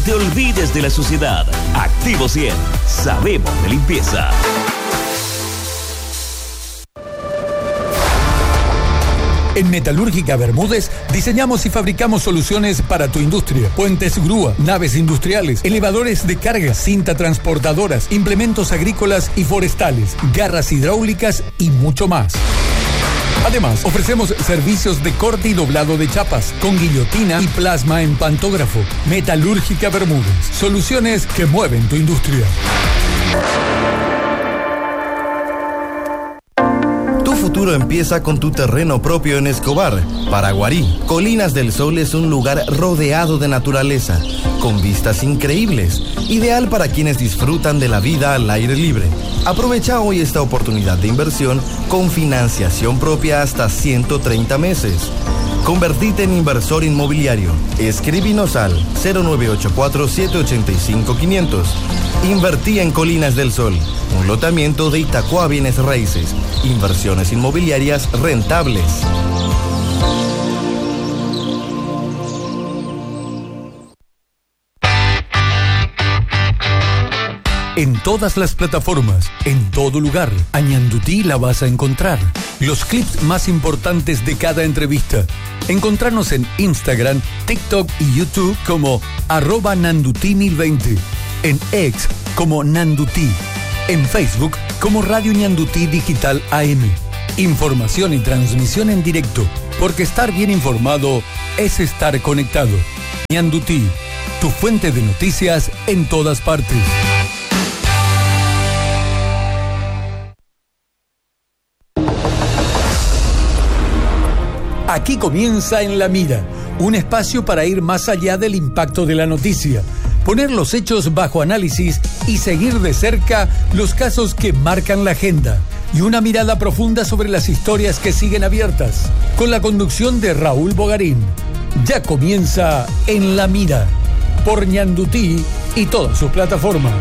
Te olvides de la suciedad. Activo 100. Sabemos de limpieza. En Metalúrgica Bermúdez diseñamos y fabricamos soluciones para tu industria. Puentes grúa, naves industriales, elevadores de carga, cinta transportadoras, implementos agrícolas y forestales, garras hidráulicas y mucho más. Además, ofrecemos servicios de corte y doblado de chapas, con guillotina y plasma en pantógrafo. Metalúrgica Bermúdez. Soluciones que mueven tu industria. Tu futuro empieza con tu terreno propio en Escobar, Paraguarí. Colinas del Sol es un lugar rodeado de naturaleza, con vistas increíbles, ideal para quienes disfrutan de la vida al aire libre. Aprovecha hoy esta oportunidad de inversión con financiación propia hasta 130 meses. Convertite en inversor inmobiliario. Escríbenos al 0984-785-500. Invertí en Colinas del Sol, un lotamiento de Itacua Bienes Raíces. Inversiones inmobiliarias rentables. En todas las plataformas, en todo lugar, a Ñandutí la vas a encontrar. Los clips más importantes de cada entrevista. Encontrarnos en Instagram, TikTok y YouTube como @Nandutí1020. En X como Nandutí. En Facebook como Radio Ñandutí Digital AM. Información y transmisión en directo, porque estar bien informado es estar conectado. Ñandutí, tu fuente de noticias en todas partes. Aquí comienza En la Mira, un espacio para ir más allá del impacto de la noticia, poner los hechos bajo análisis y seguir de cerca los casos que marcan la agenda y una mirada profunda sobre las historias que siguen abiertas, con la conducción de Raúl Bogarín. Ya comienza En la Mira, por Ñandutí y todas sus plataformas.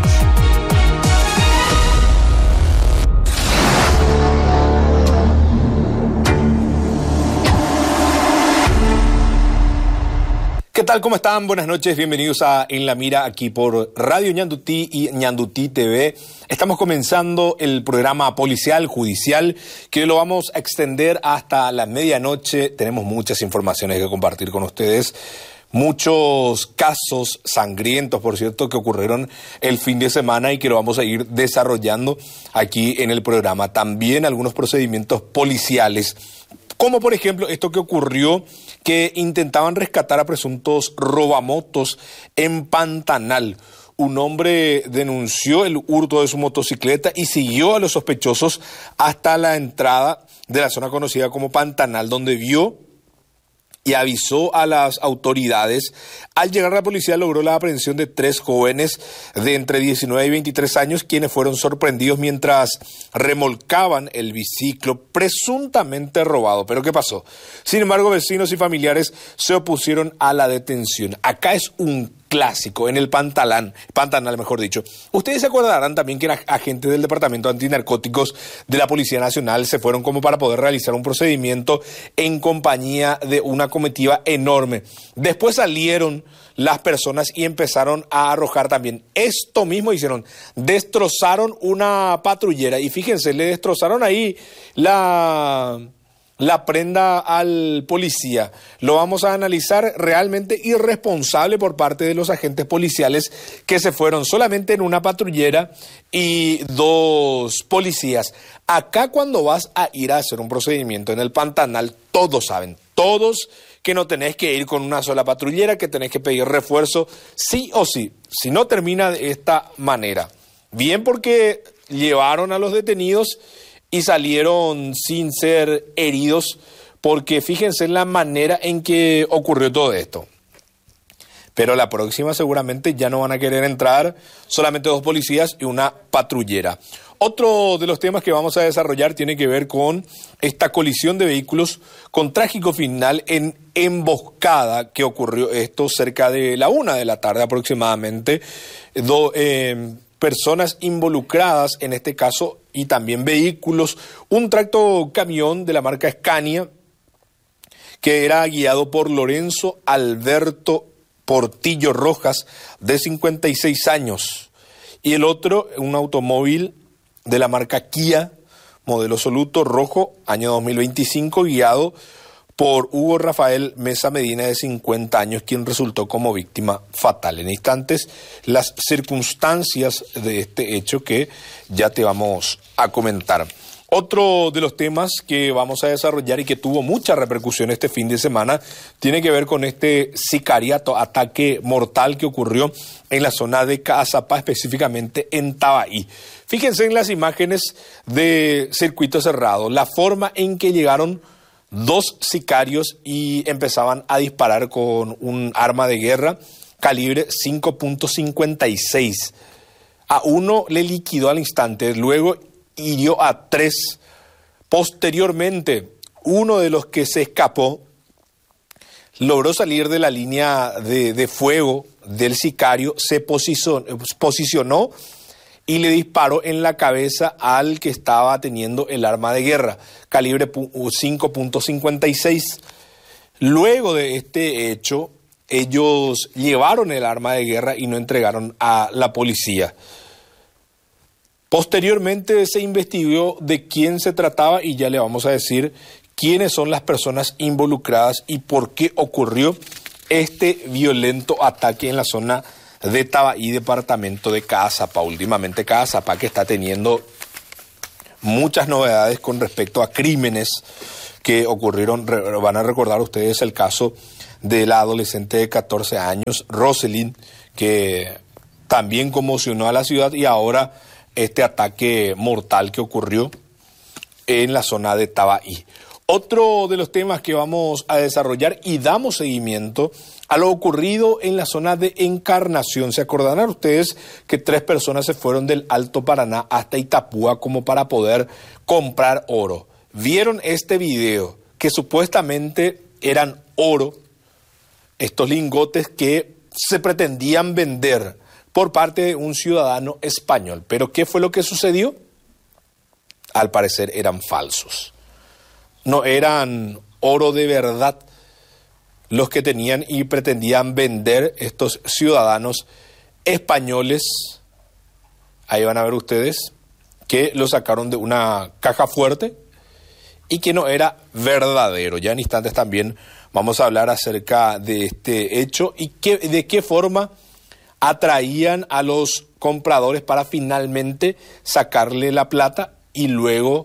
¿Qué tal? ¿Cómo están? Buenas noches, bienvenidos a En la Mira, aquí por Radio Ñandutí y Ñandutí TV. Estamos comenzando el programa policial, judicial, que lo vamos a extender hasta la medianoche. Tenemos muchas informaciones que compartir con ustedes. Muchos casos sangrientos, por cierto, que ocurrieron el fin de semana y que lo vamos a ir desarrollando aquí en el programa. También algunos procedimientos policiales, como por ejemplo esto que ocurrió, que intentaban rescatar a presuntos robamotos en Pantanal. Un hombre denunció el hurto de su motocicleta y siguió a los sospechosos hasta la entrada de la zona conocida como Pantanal, donde vio y avisó a las autoridades. Al llegar la policía logró la aprehensión de 3 jóvenes de entre 19 y 23 años, quienes fueron sorprendidos mientras remolcaban el biciclo presuntamente robado. ¿Pero qué pasó? Sin embargo, vecinos y familiares se opusieron a la detención. Acá es un clásico, en el Pantanal, mejor dicho. Ustedes se acordarán también que agentes del Departamento Antinarcóticos de la Policía Nacional se fueron como para poder realizar un procedimiento en compañía de una comitiva enorme. Después salieron las personas y empezaron a arrojar también. Esto mismo hicieron, destrozaron una patrullera y fíjense, le destrozaron ahí la prenda al policía. Lo vamos a analizar. Realmente irresponsable por parte de los agentes policiales que se fueron solamente en una patrullera y 2 policías. Acá cuando vas a ir a hacer un procedimiento en el Pantanal, todos saben, todos, que no tenés que ir con una sola patrullera, que tenés que pedir refuerzo sí o sí, si no termina de esta manera. Bien, porque llevaron a los detenidos y salieron sin ser heridos, porque fíjense en la manera en que ocurrió todo esto. Pero la próxima seguramente ya no van a querer entrar solamente 2 policías y una patrullera. Otro de los temas que vamos a desarrollar tiene que ver con esta colisión de vehículos con trágico final en emboscada que ocurrió esto cerca de la 1 de la tarde aproximadamente. Personas involucradas en este caso y también vehículos, un tractocamión de la marca Scania que era guiado por Lorenzo Alberto Portillo Rojas, de 56 años. Y el otro, un automóvil de la marca Kia, modelo Soluto rojo, año 2025, guiado por Hugo Rafael Mesa Medina, de 50 años, quien resultó como víctima fatal. En instantes, las circunstancias de este hecho que ya te vamos a comentar. Otro de los temas que vamos a desarrollar y que tuvo mucha repercusión este fin de semana tiene que ver con este sicariato, ataque mortal que ocurrió en la zona de Caazapá, específicamente en Tabaí. Fíjense en las imágenes de circuito cerrado, la forma en que llegaron dos sicarios y empezaban a disparar con un arma de guerra calibre 5.56. A uno le liquidó al instante, luego hirió a 3. Posteriormente, uno de los que se escapó logró salir de la línea de fuego del sicario, se posicionó y le disparó en la cabeza al que estaba teniendo el arma de guerra, calibre 5.56. Luego de este hecho, ellos llevaron el arma de guerra y no entregaron a la policía. Posteriormente se investigó de quién se trataba y ya le vamos a decir quiénes son las personas involucradas y por qué ocurrió este violento ataque en la zona de Tabaí, departamento de Caazapá. Últimamente Caazapá, que está teniendo muchas novedades con respecto a crímenes que ocurrieron. Van a recordar ustedes el caso de la adolescente de 14 años, Roselyn, que también conmocionó a la ciudad, y ahora este ataque mortal que ocurrió en la zona de Tabaí. Otro de los temas que vamos a desarrollar y damos seguimiento a lo ocurrido en la zona de Encarnación. Se acordarán ustedes que 3 personas se fueron del Alto Paraná hasta Itapúa como para poder comprar oro. Vieron este video que supuestamente eran oro, estos lingotes que se pretendían vender por parte de un ciudadano español. Pero ¿qué fue lo que sucedió? Al parecer eran falsos. No eran oro de verdad los que tenían y pretendían vender estos ciudadanos españoles. Ahí van a ver ustedes que lo sacaron de una caja fuerte y que no era verdadero. Ya en instantes también vamos a hablar acerca de este hecho y de qué forma atraían a los compradores para finalmente sacarle la plata y luego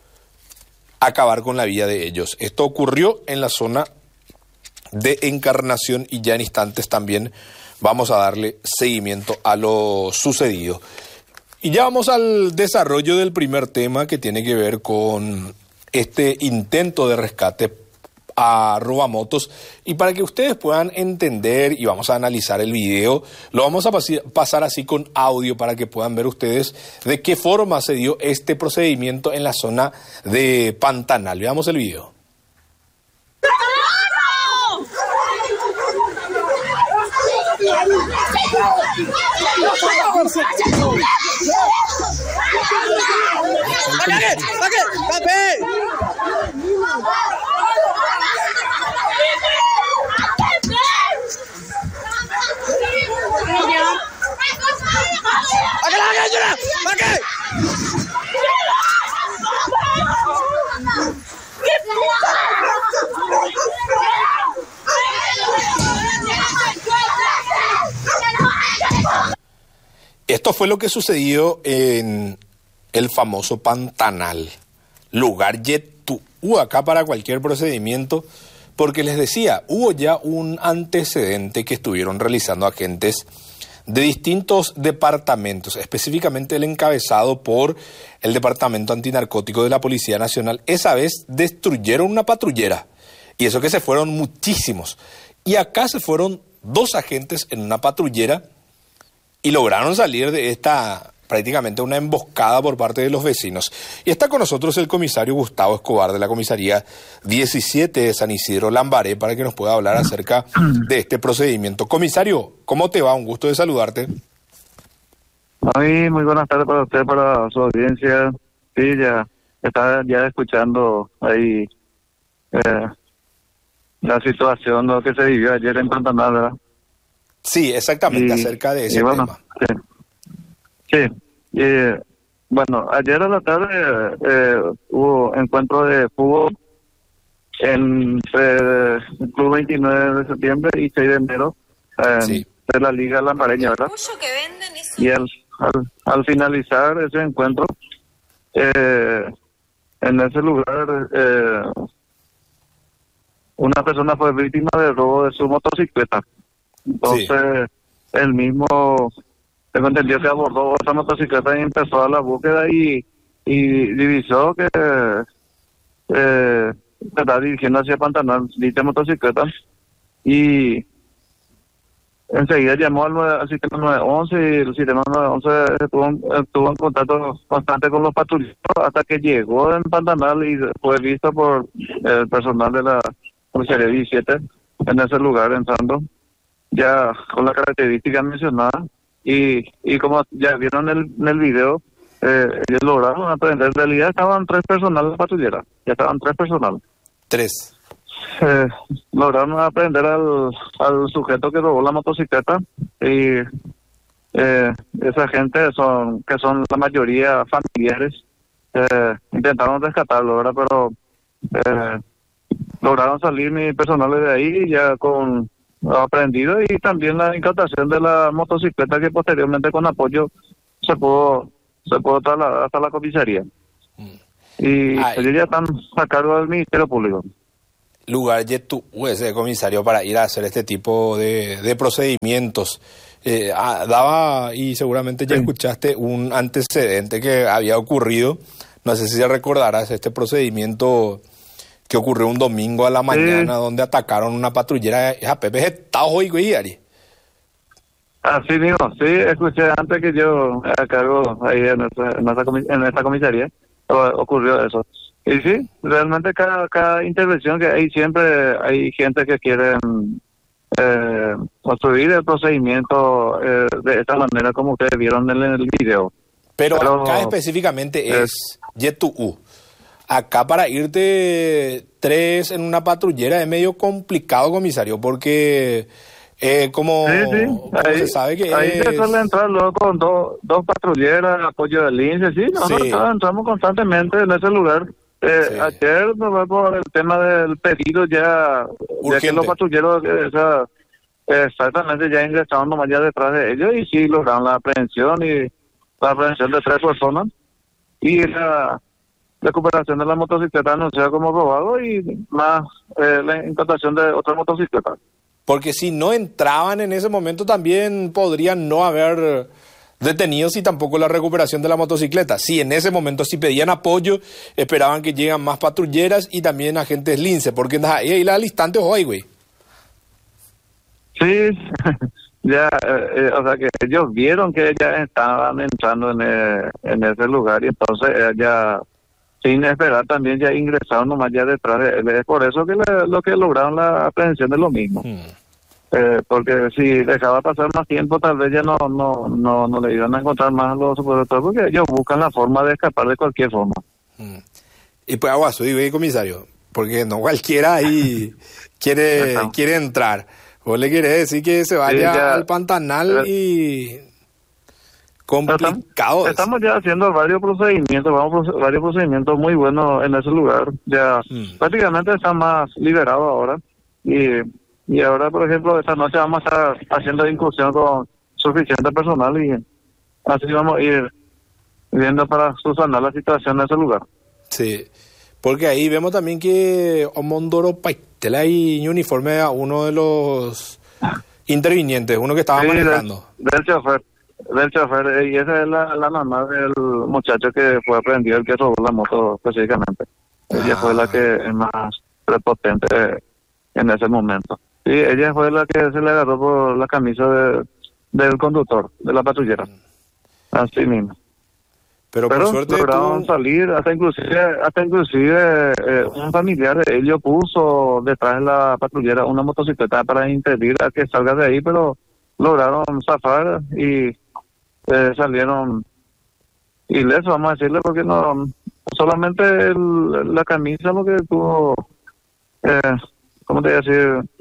acabar con la vida de ellos. Esto ocurrió en la zona de Encarnación y ya en instantes también vamos a darle seguimiento a lo sucedido. Y ya vamos al desarrollo del primer tema, que tiene que ver con este intento de rescate a robamotos, y para que ustedes puedan entender y vamos a analizar el video, lo vamos a pasar así con audio para que puedan ver ustedes de qué forma se dio este procedimiento en la zona de Pantanal. Veamos el video. Esto fue lo que sucedió en el famoso Pantanal, lugar yetu acá para cualquier procedimiento, porque les decía, hubo ya un antecedente que estuvieron realizando agentes de distintos departamentos, específicamente el encabezado por el Departamento Antinarcótico de la Policía Nacional. Esa vez destruyeron una patrullera, y eso que se fueron muchísimos. Y acá se fueron 2 agentes en una patrullera y lograron salir de esta prácticamente una emboscada por parte de los vecinos. Y está con nosotros el comisario Gustavo Escobar de la comisaría 17 de San Isidro Lambaré para que nos pueda hablar acerca de este procedimiento. Comisario, ¿cómo te va? Un gusto de saludarte. Muy buenas tardes para usted, para su audiencia. Sí, ya estaba ya escuchando ahí la situación, lo que se vivió ayer en Pantanal, ¿verdad? Sí, exactamente, acerca de ese bueno, tema. Sí. Bueno, ayer a la tarde hubo encuentro de fútbol entre el Club 29 de septiembre y 6 de enero Sí. de la Liga Lambareña, ¿verdad? Y al finalizar ese encuentro, en ese lugar, una persona fue víctima de robo de su motocicleta. Entonces, él mismo, tengo entendido que abordó esa motocicleta y empezó a la búsqueda y divisó que estaba dirigiendo hacia Pantanal dicha motocicleta y enseguida llamó al sistema 911 y el sistema 911 estuvo en contacto constante con los patrulleros hasta que llegó en Pantanal y fue visto por el personal de la comisaría 17 en ese lugar entrando, ya con la característica mencionada y como ya vieron en el video, ellos lograron aprender. En realidad estaban 3 personales patrulleras, ya estaban 3 personales. 3. Lograron aprender al sujeto que robó la motocicleta y esa gente que son la mayoría familiares, intentaron rescatarlo, ¿verdad? Pero lograron salir mis personales de ahí ya con aprendido y también la incautación de la motocicleta que posteriormente con apoyo se pudo trasladar hasta la comisaría. Y ellos ya están a cargo del Ministerio Público. Lugar ese comisario para ir a hacer este tipo de procedimientos. Daba, y seguramente ya escuchaste, un antecedente que había ocurrido, no sé si ya recordarás, este procedimiento que ocurrió un domingo a la mañana donde atacaron una patrullera a Pepe Getajo y Guillari. Así mismo, sí, escuché antes que yo a cargo ahí en esta comisaría, ocurrió eso. Y sí, realmente cada intervención que hay, siempre hay gente que quiere construir el procedimiento de esta manera como ustedes vieron en el video. Pero acá específicamente es Yetu'u. Acá para irte 3 en una patrullera es medio complicado, comisario, porque como ahí, se sabe que ahí se suele entrar luego con dos patrulleras, apoyo del INSE, sí, nosotros entramos constantemente en ese lugar. Ayer, por el tema del pedido ya que los patrulleros exactamente ya ingresaron nomás ya detrás de ellos y sí lograron la aprehensión de 3 personas y la recuperación de la motocicleta anunciada como robado y más la incautación de otra motocicleta. Porque si no entraban en ese momento también podrían no haber detenidos y tampoco la recuperación de la motocicleta. Sí, en ese momento sí pedían apoyo, esperaban que llegan más patrulleras y también agentes lince, porque ahí al instante hoy, güey. Sí, ya, o sea que ellos vieron que ya estaban entrando en ese lugar y entonces ya sin esperar también ya ingresaron nomás ya detrás de él. Es por eso que lo que lograron la aprehensión de lo mismo. Porque si dejaba pasar más tiempo tal vez ya no le iban a encontrar más a los supervisores porque ellos buscan la forma de escapar de cualquier forma. Y pues aguaso, digo, comisario, porque no cualquiera ahí quiere entrar. Vos le querés decir que se vaya al Pantanal y complicado. Estamos ya haciendo varios procedimientos muy buenos en ese lugar. Ya prácticamente están más liberados ahora. Y ahora, por ejemplo, esta noche vamos a estar haciendo incursión con suficiente personal y así vamos a ir viendo para subsanar la situación en ese lugar. Sí, porque ahí vemos también que Omondoro Paitela y uniforme a uno de los intervinientes, uno que estaba manejando. Del chofer, y esa es la mamá del muchacho que fue aprendido, el que robó la moto específicamente. Ella fue la que es más prepotente en ese momento. Sí, ella fue la que se le agarró por la camisa del conductor, de la patrullera. Así mismo. Pero por suerte lograron salir, hasta inclusive un familiar de ellos puso detrás de la patrullera una motocicleta para impedir a que salga de ahí, pero lograron zafar y salieron ilesos, vamos a decirle, porque no solamente la camisa lo que tuvo, ¿cómo te voy a decir?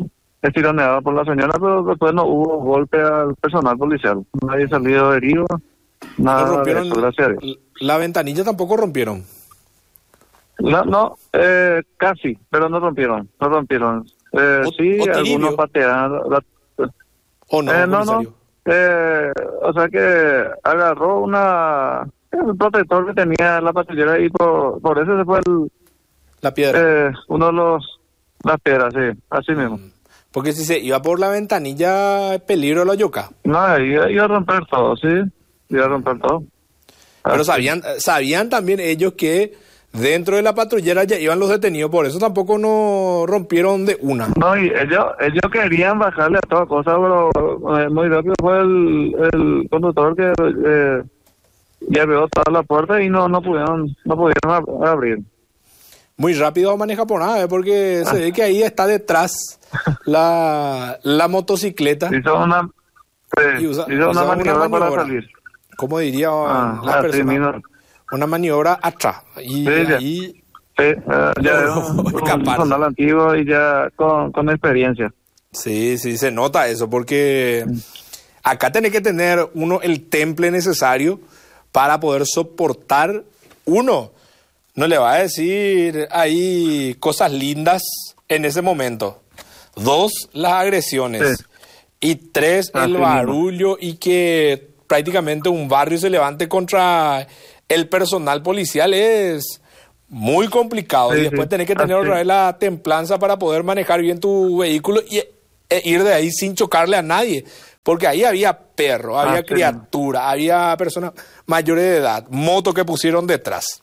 estironeado por la señora, pero después no hubo golpe al personal policial. Nadie salió herido, No nada de rompieron eso, gracias a Dios. la ventanilla, tampoco rompieron. No, casi, pero no rompieron. Sí, o algunos tiribio. patearon. ¿O no, No. comisario? O sea que agarró el protector que tenía la patrullera y por eso se fue La piedra. uno de las piedras, sí, así mismo. Porque si se iba por la ventanilla, peligro la yoca. No, iba a romper todo, sí, iba a romper todo. Pero sabían también ellos que dentro de la patrullera ya iban los detenidos, por eso tampoco no rompieron de una. No, y ellos querían bajarle a toda cosa, pero muy rápido fue el conductor que ya abrió toda la puerta y no pudieron abrir. Muy rápido maneja por nada, porque se ve que ahí está detrás la motocicleta. Hizo una maniobra para salir. ¿Cómo diría la así persona? mismo. Una maniobra atrás. Y Sí, ya. ahí Ya era un escaparse. personal antiguo y ya con experiencia. sí, se nota eso, porque acá tenés que tener uno el temple necesario para poder soportar. Uno, no le va a decir ahí cosas lindas en ese momento. Dos, las agresiones. Sí. Y tres, Así el mismo. barullo y que prácticamente un barrio se levante contra el personal policial es muy complicado. Sí, Y después sí. tenés que tener Así. otra vez la templanza para poder manejar bien tu vehículo e ir de ahí sin chocarle a nadie. Porque ahí había perros, había Así criaturas, había personas mayores de edad, motos que pusieron detrás.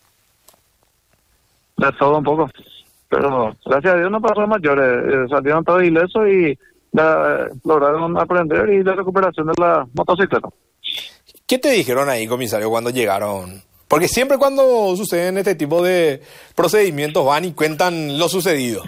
De todo un poco. Pero gracias a Dios no pasó a mayores. Salieron todos ilesos y lograron aprender y la recuperación de la motocicleta. ¿Qué te dijeron ahí, comisario, cuando llegaron? Porque siempre cuando suceden este tipo de procedimientos van y cuentan lo sucedido.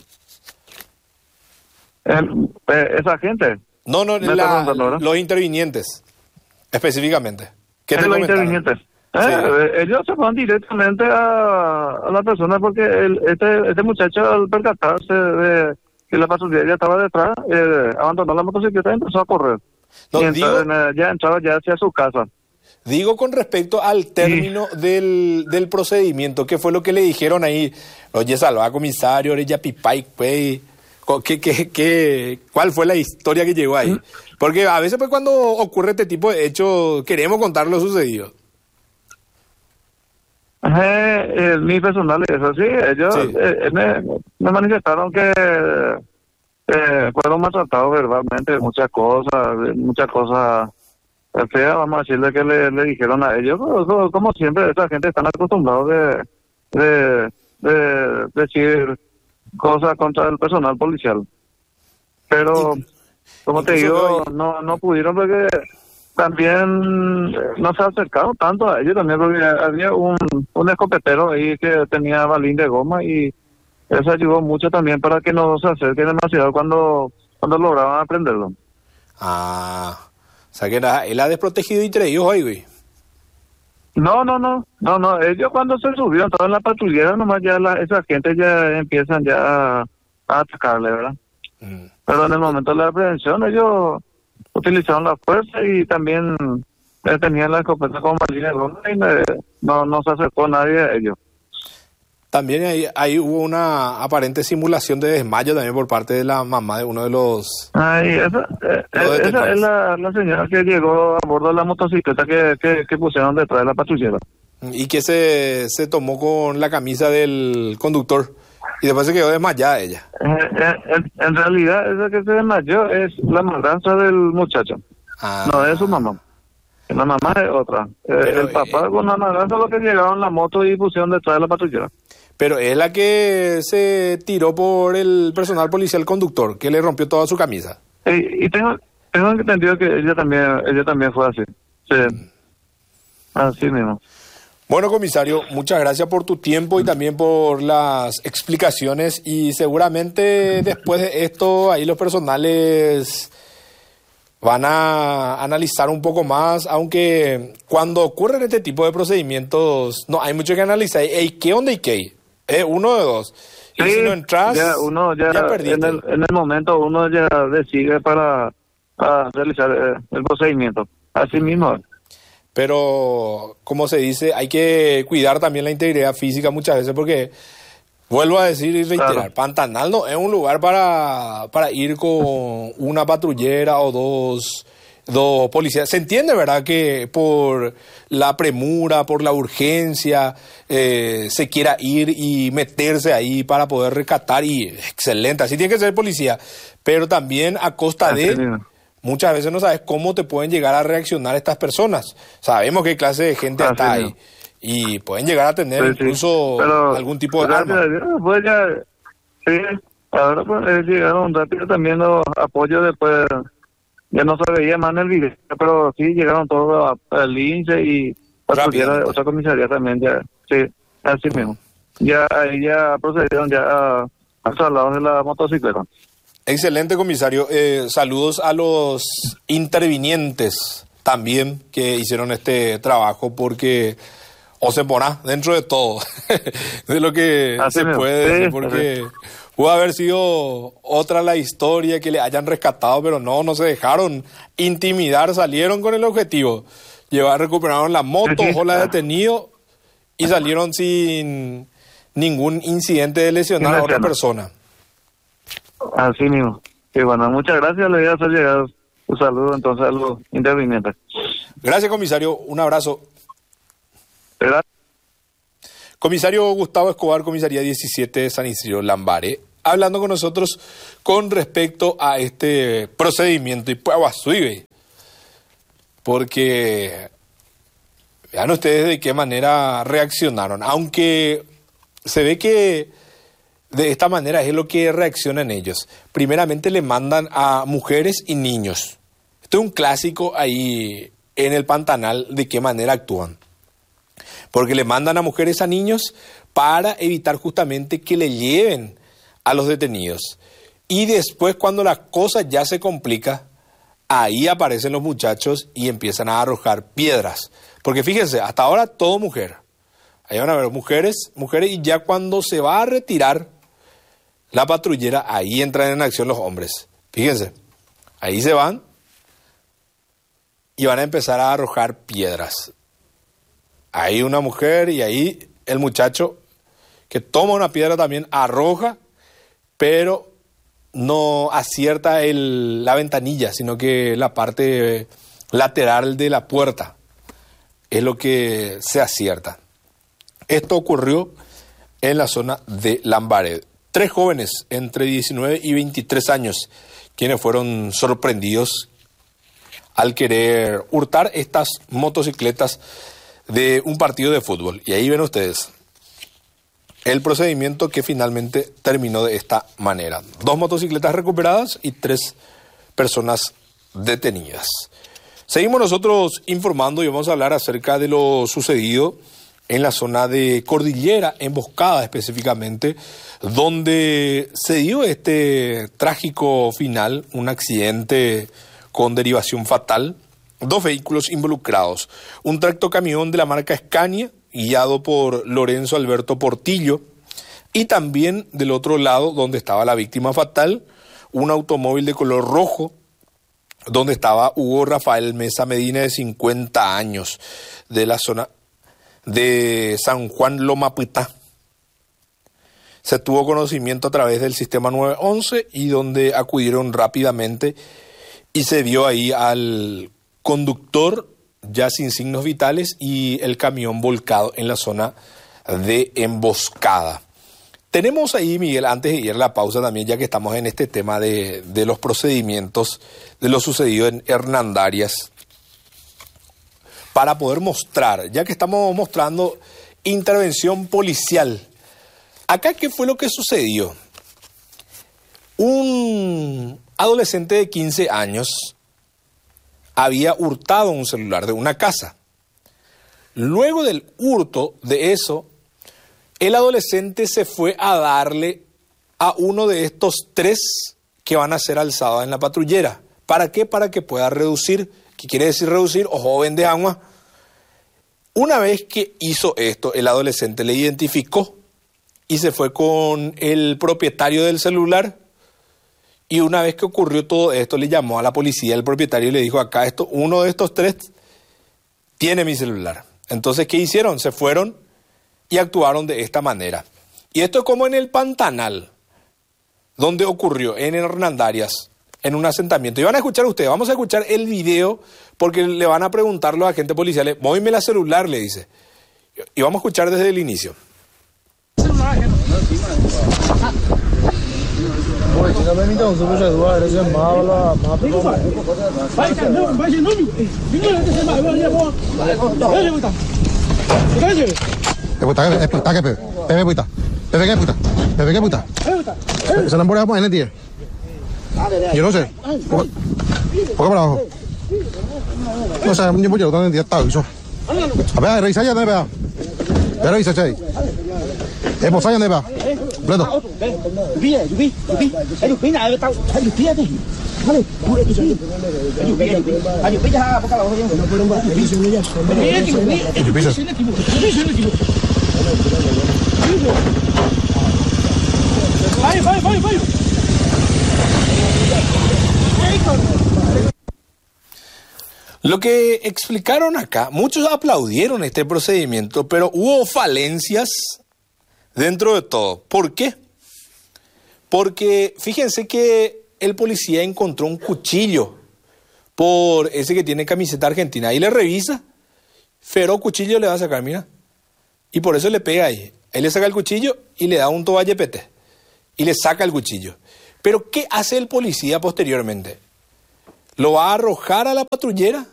Esa gente. No, Me está preguntando, ¿verdad? los intervinientes, específicamente. ¿Qué te Los comentaron? intervinientes. Sí. Ellos se van directamente a la persona porque este muchacho al percatarse de que la patrulla ya estaba detrás, abandonó la motocicleta y empezó a correr. No, y ya entraba ya hacia su casa. Digo con respecto al término del procedimiento, ¿qué fue lo que le dijeron ahí? Oye, salva, comisario, orella pipay, güey. ¿Cuál fue la historia que llegó ahí? Porque a veces pues cuando ocurre este tipo de hechos queremos contar lo sucedido. Mi personal es así. Ellos Sí. me manifestaron que fueron maltratados verbalmente, muchas cosas feas, vamos a decirle que le dijeron a ellos. Pero, como siempre, esa gente están acostumbrados de decir cosas contra el personal policial. Pero, como te Incluso digo, no pudieron porque también no se acercaron tanto a ellos también porque había un escopetero ahí que tenía balín de goma y eso ayudó mucho también para que no se acerquen demasiado cuando lograban aprenderlo. Ah, o sea que él ha desprotegido entre ellos hoy, güey. No, ellos cuando se subieron todos en la patrullera nomás ya esa gente ya empiezan ya a atacarle, ¿verdad? Pero en el momento de la prevención ellos utilizaron la fuerza y también tenían la escopeta con balín de goma y no se acercó nadie a ellos. También ahí hubo una aparente simulación de desmayo también por parte de la mamá de uno de los... Esa es la señora que llegó a bordo de la motocicleta que pusieron detrás de la patrullera. Y que se tomó con la camisa del conductor y después se quedó desmayada ella. En realidad, esa que se desmayó es la madrastra del muchacho, Ah. no es su mamá. La mamá es otra. Pero, el papá con la madrastra lo que llegaron en la moto y pusieron detrás de la patrullera. Pero es la que se tiró por el personal policial conductor, que le rompió toda su camisa. Y tengo entendido que ella también fue así. Sí. Así mismo. Bueno, comisario, muchas gracias por tu tiempo y también por las explicaciones y seguramente después de esto ahí los personales van a analizar un poco más, aunque cuando ocurren este tipo de procedimientos no hay mucho que analizar. ¿Qué onda y qué? Uno de dos. y si no entras, ya uno ya perdiste. en el momento uno ya decide para realizar el procedimiento. Así mismo. Pero, como se dice, hay que cuidar también la integridad física muchas veces porque, vuelvo a decir y reiterar, Claro. Pantanal no es un lugar para ir con una patrullera o dos policías. Se entiende, ¿verdad?, que por la premura, por la urgencia, se quiera ir y meterse ahí para poder rescatar y excelente, así tiene que ser policía, pero también a costa Así de... mismo. Muchas veces no sabes cómo te pueden llegar a reaccionar estas personas. Sabemos qué clase de gente está ahí. mismo. Y pueden llegar a tener Pues sí, incluso pero algún tipo de gracias arma. a Dios, pues ya, sí, ahora pues llegaron rápido también los apoyos después, ya no se veía más en el video, pero sí llegaron todos al INSE y patrullera de otra comisaría también, ya, sí, así mismo. Ya ahí ya procedieron ya a traslados de la motocicleta. Excelente, comisario. Saludos a los intervinientes también que hicieron este trabajo porque o se pone dentro de todo, de lo que Así se mismo. puede Sí, decir, porque pudo haber sido otra la historia que le hayan rescatado, pero no se dejaron intimidar, salieron con el objetivo. Recuperaron la moto, Sí, sí. ojo la detenido y salieron sin ningún incidente de lesionar a otra persona. Así mismo. Y bueno, muchas gracias, le voy a hacer llegar un saludo entonces a los intervinientes. Gracias, comisario. Un abrazo. ¿Verdad? Comisario Gustavo Escobar, comisaría 17 de San Isidro Lambaré, hablando con nosotros con respecto a este procedimiento y pues suive. Porque vean ustedes de qué manera reaccionaron. Aunque se ve que de esta manera es lo que reaccionan ellos. Primeramente le mandan a mujeres y niños. Esto es un clásico ahí en el Pantanal de qué manera actúan. Porque le mandan a mujeres a niños para evitar justamente que le lleven a los detenidos. Y después cuando la cosa ya se complica, ahí aparecen los muchachos y empiezan a arrojar piedras. Porque fíjense, hasta ahora todo mujer. Ahí van a ver mujeres y ya cuando se va a retirar la patrullera, ahí entran en acción los hombres. Fíjense, ahí se van y van a empezar a arrojar piedras. Hay una mujer y ahí el muchacho que toma una piedra también arroja, pero no acierta la ventanilla, sino que la parte lateral de la puerta es lo que se acierta. Esto ocurrió en la zona de Lambaré. 3 jóvenes entre 19 y 23 años quienes fueron sorprendidos al querer hurtar estas motocicletas de un partido de fútbol. Y ahí ven ustedes el procedimiento que finalmente terminó de esta manera. 2 motocicletas recuperadas y 3 personas detenidas. Seguimos nosotros informando y vamos a hablar acerca de lo sucedido en la zona de Cordillera, Emboscada específicamente, donde se dio este trágico final, un accidente con derivación fatal. 2 vehículos involucrados, un tractocamión de la marca Scania, guiado por Lorenzo Alberto Portillo, y también del otro lado, donde estaba la víctima fatal, un automóvil de color rojo, donde estaba Hugo Rafael Mesa Medina, de 50 años, de la zona de San Juan Lomapitá. Se tuvo conocimiento a través del sistema 911 y donde acudieron rápidamente y se vio ahí al conductor ya sin signos vitales y el camión volcado en la zona de Emboscada. Tenemos ahí, Miguel, antes de ir a la pausa también, ya que estamos en este tema de los procedimientos, de lo sucedido en Hernandarias, para poder mostrar, ya que estamos mostrando intervención policial. Acá, ¿qué fue lo que sucedió? Un adolescente de 15 años había hurtado un celular de una casa. Luego del hurto de eso, el adolescente se fue a darle a uno de estos 3 que van a ser alzados en la patrullera. ¿Para qué? Para que pueda reducir. ¿Qué quiere decir reducir? O joven de agua. Una vez que hizo esto, el adolescente le identificó y se fue con el propietario del celular. Y una vez que ocurrió todo esto, le llamó a la policía el propietario y le dijo: acá uno de estos tres tiene mi celular. Entonces, ¿qué hicieron? Se fueron y actuaron de esta manera. Y esto es como en el Pantanal, donde ocurrió, en Hernandarias, en un asentamiento. Y van a escuchar ustedes, vamos a escuchar el video, porque le van a preguntar los agentes policiales: móveme la celular, le dice. Y vamos a escuchar desde el inicio. Se la han en el día. Yo no sé. ¿Por qué para abajo? No sé, yo voy a ir a día estado eso. A ver, revisa ya, vea. Revisa, che. Pues allá, vea. Bledo. Lo que explicaron acá, muchos aplaudieron este procedimiento, pero hubo falencias dentro de todo. ¿Por qué? Porque fíjense que el policía encontró un cuchillo por ese que tiene camiseta argentina y le revisa, pero cuchillo le va a sacar, mira, y por eso le pega ahí. Él le saca el cuchillo y le da un toallepete y le saca el cuchillo. Pero ¿qué hace el policía posteriormente? Lo va a arrojar a la patrullera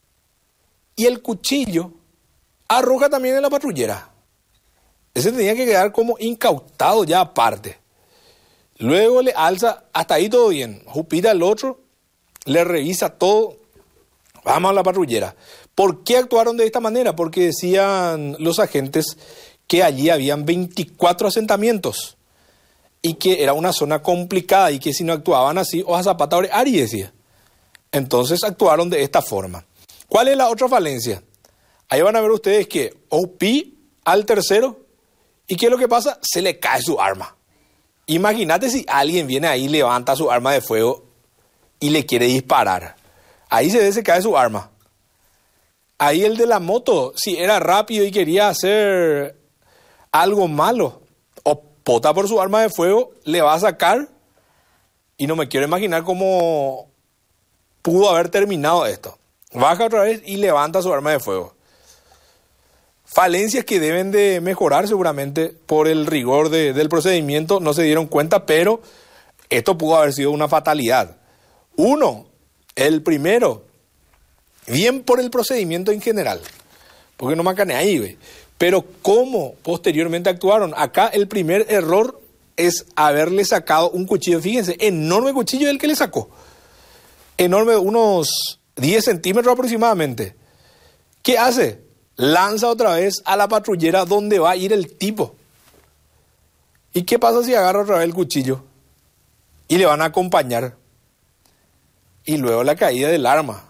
y el cuchillo arroja también a la patrullera. Ese tenía que quedar como incautado ya aparte. Luego le alza, hasta ahí todo bien. Jupita al otro, le revisa todo. Vamos a la patrullera. ¿Por qué actuaron de esta manera? Porque decían los agentes que allí habían 24 asentamientos y que era una zona complicada y que si no actuaban así, o a Zapata o Ari decía. Entonces actuaron de esta forma. ¿Cuál es la otra falencia? Ahí van a ver ustedes que OP al tercero, ¿y qué es lo que pasa? Se le cae su arma. Imagínate si alguien viene ahí, levanta su arma de fuego y le quiere disparar. Ahí se cae su arma. Ahí el de la moto, si era rápido y quería hacer algo malo, o pota por su arma de fuego, le va a sacar. Y no me quiero imaginar cómo pudo haber terminado esto. Baja otra vez y levanta su arma de fuego. Falencias que deben de mejorar seguramente por el rigor del procedimiento, no se dieron cuenta, pero esto pudo haber sido una fatalidad. Uno, el primero, bien por el procedimiento en general, porque no me cané ahí, güey. Pero cómo posteriormente actuaron. Acá el primer error es haberle sacado un cuchillo, fíjense, enorme cuchillo el que le sacó. Enorme, unos 10 centímetros aproximadamente. ¿Qué hace? Lanza otra vez a la patrullera donde va a ir el tipo. ¿Y qué pasa si agarra otra vez el cuchillo? Y le van a acompañar. Y luego la caída del arma.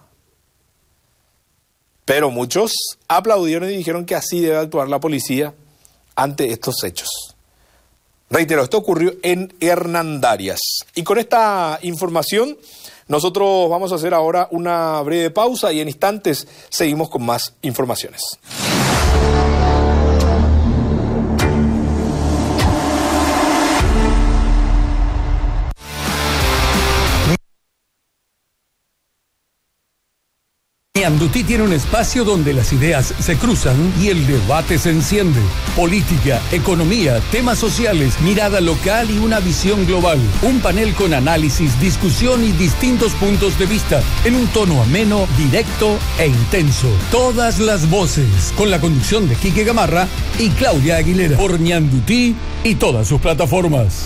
Pero muchos aplaudieron y dijeron que así debe actuar la policía ante estos hechos. Reitero, esto ocurrió en Hernandarias. Y con esta información nosotros vamos a hacer ahora una breve pausa y en instantes seguimos con más informaciones. Ñandutí tiene un espacio donde las ideas se cruzan y el debate se enciende. Política, economía, temas sociales, mirada local y una visión global. Un panel con análisis, discusión y distintos puntos de vista en un tono ameno, directo e intenso. Todas las voces, con la conducción de Quique Gamarra y Claudia Aguilera, por Ñandutí y todas sus plataformas.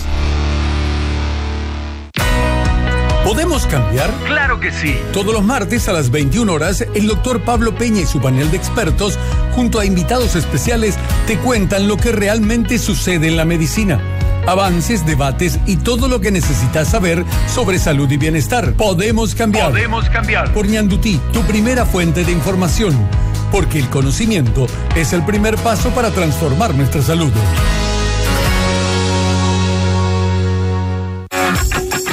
¿Podemos cambiar? ¡Claro que sí! Todos los martes a las 21 horas, el doctor Pablo Peña y su panel de expertos, junto a invitados especiales, te cuentan lo que realmente sucede en la medicina. Avances, debates y todo lo que necesitas saber sobre salud y bienestar. ¡Podemos cambiar! ¡Podemos cambiar! Por Ñandutí, tu primera fuente de información. Porque el conocimiento es el primer paso para transformar nuestra salud.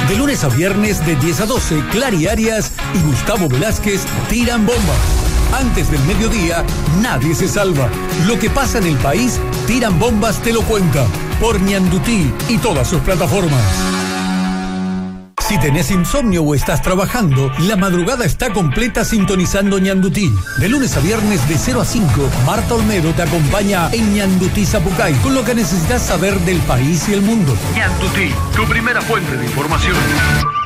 De lunes a viernes de 10 a 12, Clary Arias y Gustavo Velázquez tiran bombas. Antes del mediodía, nadie se salva. Lo que pasa en el país, Tiran Bombas te lo cuenta. Por Ñandutí y todas sus plataformas. Si tenés insomnio o estás trabajando, la madrugada está completa sintonizando Ñandutí. De lunes a viernes de 0 a 5, Marta Olmedo te acompaña en Ñandutí Zapucay con lo que necesitas saber del país y el mundo. Ñandutí, tu primera fuente de información.